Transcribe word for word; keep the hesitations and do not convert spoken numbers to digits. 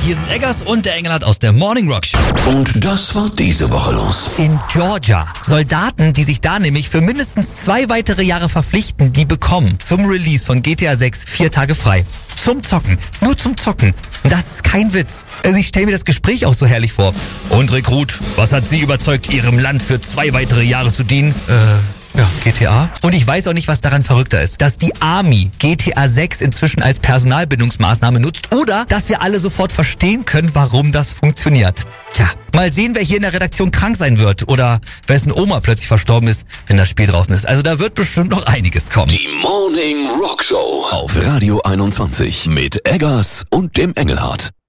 hier sind Eggers und der Engelhardt aus der Morning Rock Show. Und das war diese Woche los. In Georgia. Soldaten, die sich da nämlich für mindestens zwei weitere Jahre verpflichten, die bekommen zum Release von G T A sechs vier Tage frei. Zum Zocken. Nur zum Zocken. Und das ist kein Witz. Also ich stelle mir das Gespräch auch so herrlich vor. Und Rekrut, was hat Sie überzeugt, Ihrem Land für zwei weitere Jahre zu dienen? Äh... Ja, G T A. Und ich weiß auch nicht, was daran verrückter ist. Dass die Army G T A sechs inzwischen als Personalbindungsmaßnahme nutzt oder dass wir alle sofort verstehen können, warum das funktioniert. Tja, mal sehen, wer hier in der Redaktion krank sein wird oder wessen Oma plötzlich verstorben ist, wenn das Spiel draußen ist. Also da wird bestimmt noch einiges kommen. Die Morning Rock Show auf Radio einundzwanzig mit Eggers und dem Engelhardt.